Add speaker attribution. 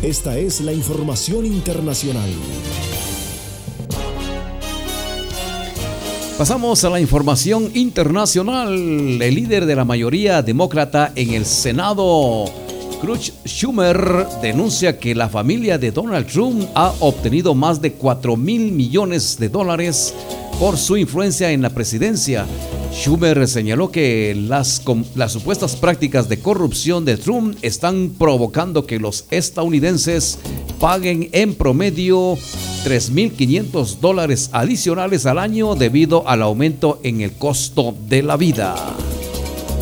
Speaker 1: Esta es la información internacional.
Speaker 2: Pasamos a la información internacional. El líder de la mayoría demócrata en el Senado, Chuck Schumer, denuncia que la familia de Donald Trump ha obtenido más de $4,000 millones por su influencia en la presidencia. Schumer señaló que las supuestas prácticas de corrupción de Trump están provocando que los estadounidenses paguen en promedio $3,500 adicionales al año debido al aumento en el costo de la vida.